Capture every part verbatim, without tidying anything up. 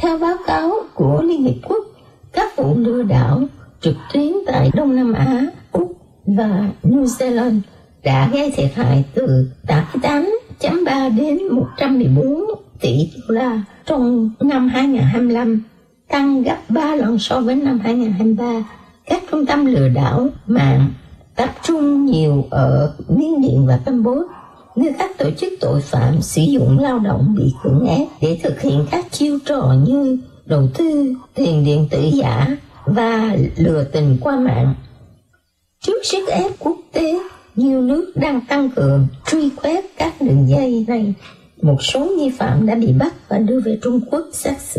Theo báo cáo của Liên Hiệp Quốc, các vụ lừa đảo trực tuyến tại Đông Nam Á, Úc và New Zealand đã gây thiệt hại từ tám mươi tám phẩy ba đến một trăm mười bốn tỷ đô la trong năm hai nghìn không trăm hai mươi lăm, tăng gấp ba lần so với năm hai nghìn không trăm hai mươi ba. Các trung tâm lừa đảo mạng tập trung nhiều ở Miến Điện và Campuchia, nơi các tổ chức tội phạm sử dụng lao động bị cưỡng ép để thực hiện các chiêu trò như đầu tư, tiền điện tử giả và lừa tình qua mạng. Trước sức ép quốc tế, nhiều nước đang tăng cường truy quét các đường dây này. Một số nghi phạm đã bị bắt và đưa về Trung Quốc xét xử.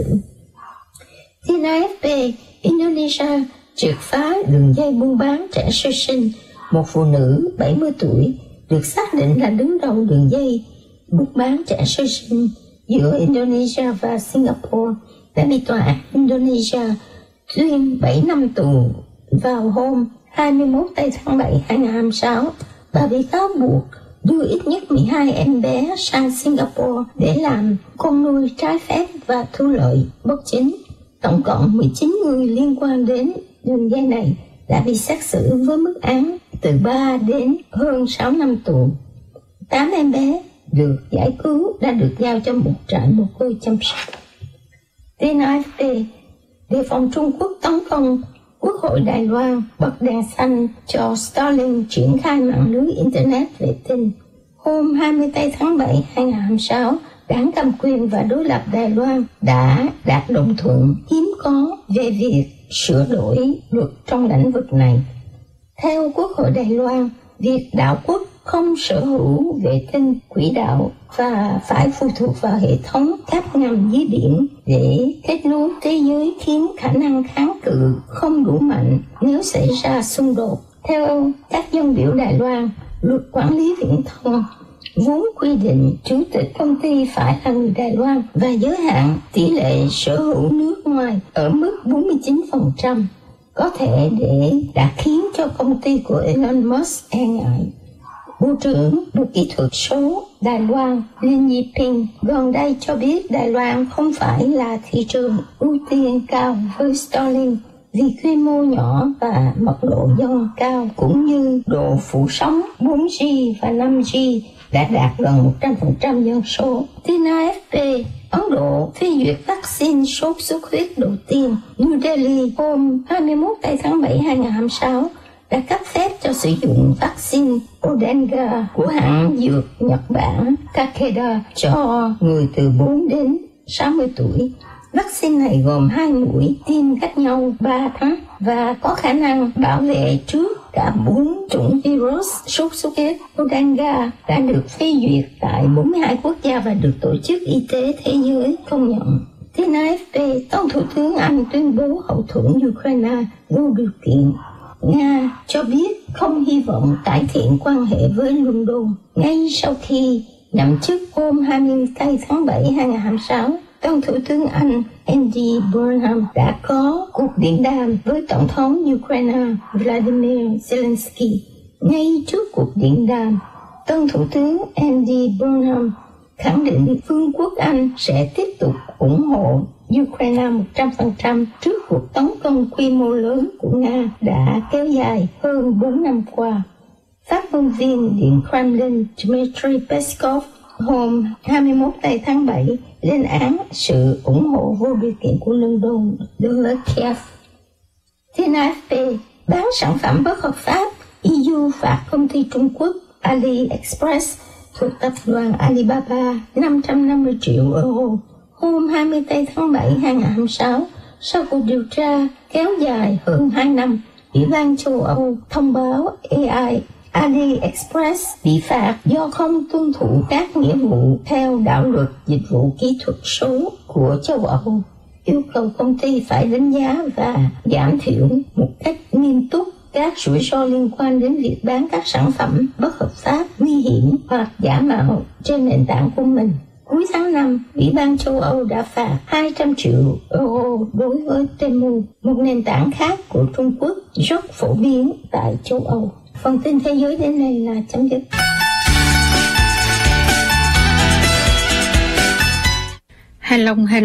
Tin a ép pê, Indonesia triệt phá đường dây buôn bán trẻ sơ sinh. Một phụ nữ bảy mươi tuổi được xác định là đứng đầu đường dây buôn bán trẻ sơ sinh giữa Indonesia và Singapore đã bị tòa án Indonesia tuyên bảy năm tù vào hôm hai mươi mốt tháng bảy năm hai nghìn không trăm hai mươi sáu. Bà bị cáo buộc đưa ít nhất mười hai em bé sang Singapore để làm con nuôi trái phép và thu lợi bất chính. Tổng cộng mười chín người liên quan đến đường dây này đã bị xét xử với mức án từ ba đến hơn sáu năm tù. tám em bé được giải cứu đã được giao cho một trại mồ côi chăm sóc. Tin a ép pê, đề phòng Trung Quốc tấn công, Quốc hội Đài Loan bật đèn xanh cho Starlink triển khai mạng lưới Internet vệ tinh. Hôm hai mươi tháng bảy năm hai nghìn không trăm hai mươi sáu, Đảng Cầm quyền và Đối lập Đài Loan đã đạt đồng thuận hiếm có về việc sửa đổi luật trong lĩnh vực này. Theo Quốc hội Đài Loan, việc đảo quốc không sở hữu vệ tinh quỹ đạo và phải phụ thuộc vào hệ thống cáp ngầm dưới biển để kết nối thế giới khiến khả năng kháng cự không đủ mạnh nếu xảy ra xung đột. Theo các dân biểu Đài Loan, luật quản lý viễn thông vốn quy định chủ tịch công ty phải là người Đài Loan và giới hạn tỷ lệ sở hữu nước ngoài ở mức bốn mươi chín phần trăm, có thể để đã khiến cho công ty của Elon Musk e ngại. Bộ trưởng Bộ Kỹ thuật số Đài Loan Lin Yiping gần đây cho biết Đài Loan không phải là thị trường ưu tiên cao với Starlink vì quy mô nhỏ và mật độ dân cao cũng như độ phủ sóng bốn G và năm G đã đạt gần một trăm phần trăm dân số. Tin a ép pê, Ấn Độ phê duyệt vaccine sốt xuất huyết đầu tiên. New Delhi hôm hai mươi mốt tháng bảy năm hai nghìn không trăm hai mươi sáu đã cấp phép cho sử dụng vaccine Odenga của hãng dược Nhật Bản Takeda cho người từ bốn đến sáu mươi tuổi. Vaccine này gồm hai mũi tiêm cách nhau ba tháng và có khả năng bảo vệ trước cả bốn chủng virus sốt xuất huyết. Odenga đã được phê duyệt tại bốn mươi hai quốc gia và được Tổ chức Y tế Thế giới công nhận. Tin a ép pê, Tổng Thủ tướng Anh tuyên bố hậu thuẫn Ukraine vô điều kiện. Nga cho biết không hy vọng cải thiện quan hệ với London. Ngay sau khi nhậm chức hôm hai mươi tháng bảy năm hai nghìn không trăm hai mươi sáu, Tổng Thủ tướng Anh Andy Burnham đã có cuộc điện đàm với Tổng thống Ukraine Vladimir Zelensky. Ngay trước cuộc điện đàm, Tổng Thủ tướng Andy Burnham khẳng định Vương quốc Anh sẽ tiếp tục ủng hộ Ukraine một trăm phần trăm trước cuộc tấn công quy mô lớn của Nga đã kéo dài hơn bốn năm qua. Phát ngôn viên Điện Kremlin Dmitry Peskov hôm hai mươi mốt tháng bảy lên án sự ủng hộ vô điều kiện của London đối với Kiev. Tin a ép pê, bán sản phẩm bất hợp pháp, e u phạt công ty Trung Quốc AliExpress thuộc tập đoàn Alibaba năm trăm năm mươi triệu euro. Hôm hai mươi tháng bảy năm hai nghìn không trăm hai mươi sáu, sau cuộc điều tra kéo dài hơn hai năm, Ủy ban châu Âu thông báo a i AliExpress bị phạt do không tuân thủ các nghĩa vụ theo đạo luật dịch vụ kỹ thuật số của châu Âu, yêu cầu công ty phải đánh giá và giảm thiểu một cách nghiêm túc các rủi ro liên quan đến việc bán các sản phẩm bất hợp pháp, nguy hiểm hoặc giả mạo trên nền tảng của mình. Cuối tháng năm, Ủy ban châu Âu đã phạt hai trăm triệu euro đối với Temu, một nền tảng khác của Trung Quốc rất phổ biến tại châu Âu. Phần tin thế giới đến đây là chấm dứt. Hello, hello.